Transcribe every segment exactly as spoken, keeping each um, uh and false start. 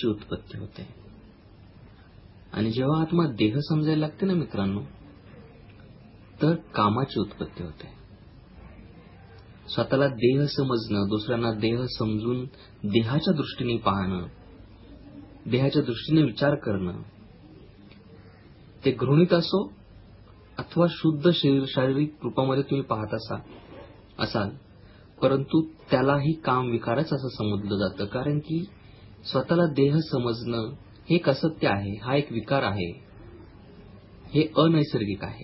ची उत्पत्ती होते. आणि जेव्हा आत्मा देह समजायला लागते ना मित्रांनो, तर कामाची उत्पत्ती होते. स्वतःला देह समजणं, दुसऱ्यांना देह समजून देहाच्या दृष्टीने पाहणं, देहाच्या दृष्टीने विचार करणं, ते घृणित असो अथवा शुद्ध शरीर शारीरिक रूपामध्ये तुम्ही पाहत असा असाल, परंतु त्यालाही काम विकारच असं समजलं जातं. कारण की स्वतःला देह समजणं हे एक असत्य आहे, हा एक विकार आहे, हे अनैसर्गिक आहे.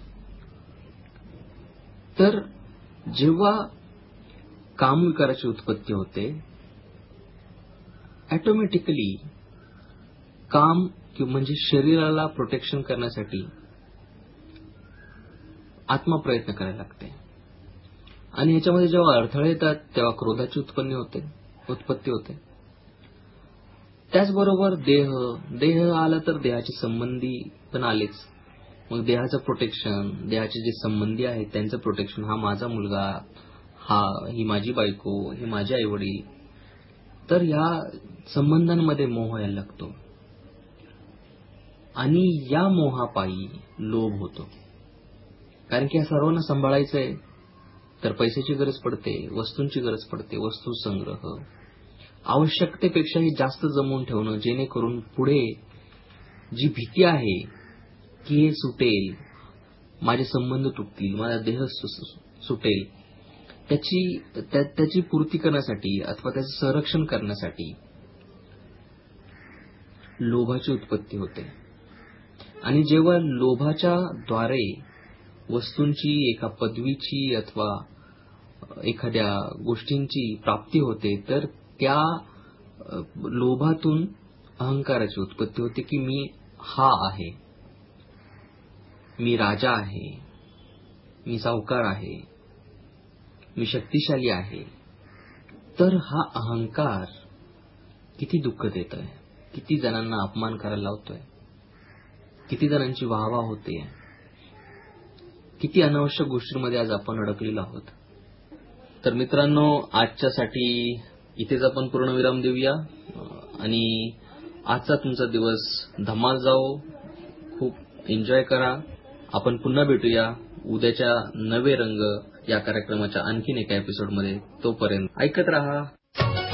तर जेव्हा कामविकाराची उत्पत्ती होते, ऑटोमॅटिकली काम म्हणजे शरीराला प्रोटेक्शन करण्यासाठी आत्मा प्रयत्न करायला लागते. आणि ह्याच्यामध्ये जेव्हा अडथळे येतात तेव्हा क्रोधाची उत्पन्न होते उत्पत्ती होते. त्याचबरोबर देह देह आला तर देहाचे संबंधी पण आलेच. मग देहाचं प्रोटेक्शन, देहाचे जे संबंधी आहेत त्यांचं प्रोटेक्शन, हा माझा मुलगा, हा ही माझी बायको, हे माझे आई वडील. तर या संबंधांमध्ये मोह यायला लागतो आणि या मोहापायी लोभ होतो. कारण की या सर्वांना सांभाळायचंय, तर पैशाची गरज पडते, वस्तूंची गरज पडते, वस्तू संग्रह, आवश्यकतेपेक्षाही जास्त जमवून ठेवणं, जेणेकरून पुढे जी भीती आहे की हे सुटेल, माझे संबंध तुटतील, माझा देह सुटेल, त्याची त्या, त्याची पूर्ती करण्यासाठी अथवा त्याचे संरक्षण करण्यासाठी लोभाची उत्पत्ती होते. आणि जेव्हा लोभाच्या द्वारे वस्तूंची, एका पदवीची अथवा एखाद्या गोष्टींची प्राप्ती होते, तर त्या लोभातून अहंकाराची उत्पत्ती होते की मी हा आहे, मी राजा आहे, मी सावकार आहे, मी शक्तिशाली आहे. तर हा अहंकार किती दुःख देतोय, किती जणांना अपमान करायला लावतोय, किती जणांची वाहवा होते, किती अनावश्यक गोष्टींमध्ये आज आपण अडकलेलो आहोत. तर मित्रांनो, आजच्यासाठी इथेच आपण पूर्णविराम देऊया आणि आजचा तुमचा दिवस धमाल जाओ, खूप एन्जॉय करा. आपण पुन्हा भेटूया उद्याच्या नवे रंग या कार्यक्रमाच्या आणखीन एका एपिसोडमध्ये. तोपर्यंत ऐकत रहा